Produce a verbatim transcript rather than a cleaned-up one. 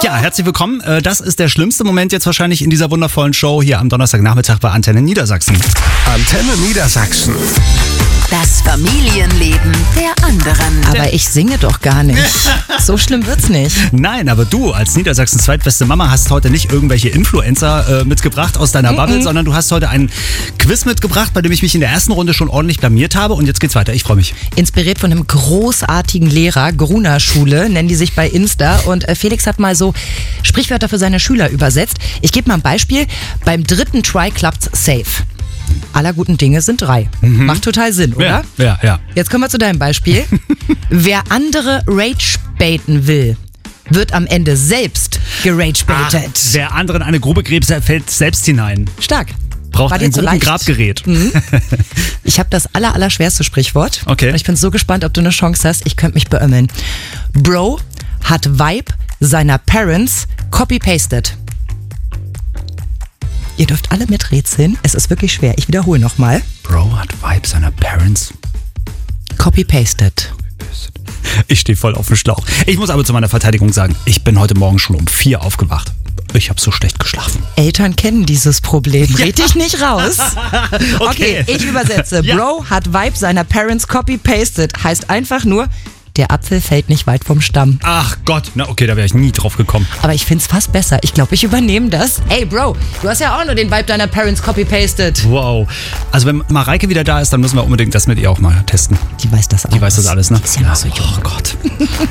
Ja, herzlich willkommen. Das ist der schlimmste Moment jetzt wahrscheinlich in dieser wundervollen Show hier am Donnerstagnachmittag bei Antenne Niedersachsen. Antenne Niedersachsen. Das Familienleben der anderen. Aber ich singe doch gar nicht. So schlimm wird's nicht. Nein, aber du als Niedersachsens zweitbeste Mama hast heute nicht irgendwelche Influencer äh, mitgebracht aus deiner Bubble, mm-mm. sondern du hast heute einen Quiz mitgebracht, bei dem ich mich in der ersten Runde schon ordentlich blamiert habe. Und jetzt geht's weiter. Ich freue mich. Inspiriert von einem großartigen Lehrer, Gruner-Schule, nennen die sich bei Insta. Und äh, Felix hat mal so Sprichwörter für seine Schüler übersetzt. Ich gebe mal ein Beispiel. Beim dritten Try klappt's safe. Aller guten Dinge sind drei. Mhm. Macht total Sinn, oder? Ja, ja, ja. Jetzt kommen wir zu deinem Beispiel. Wer andere rage-baiten will, wird am Ende selbst gerage-baitet. Wer anderen eine Grube gräbt, fällt selbst hinein. Stark. Braucht War ein so guten leicht. Grabgerät. Mhm. Ich habe das aller, aller schwerste Sprichwort. Okay. Und ich bin so gespannt, ob du eine Chance hast. Ich könnte mich beömmeln. Bro hat Vibe seiner Parents copy-pasted. Ihr dürft alle miträtseln. Es ist wirklich schwer. Ich wiederhole nochmal. Bro hat Vibe seiner Parents. Copy-pasted. Ich stehe voll auf dem Schlauch. Ich muss aber zu meiner Verteidigung sagen, ich bin heute Morgen schon um vier aufgewacht. Ich habe so schlecht geschlafen. Eltern kennen dieses Problem. Red dich nicht raus. Okay. Okay, ich übersetze. Ja. Bro hat Vibe seiner Parents copy-pasted. Heißt einfach nur, der Apfel fällt nicht weit vom Stamm. Ach Gott, na okay, da wäre ich nie drauf gekommen. Aber ich find's fast besser. Ich glaube, ich übernehme das. Ey, Bro, du hast ja auch nur den Vibe deiner Parents copy-pasted. Wow. Also wenn Mareike wieder da ist, dann müssen wir unbedingt das mit ihr auch mal testen. Die weiß das alles. Die weiß das alles, ne? Die ist ja noch so jung. Oh Gott.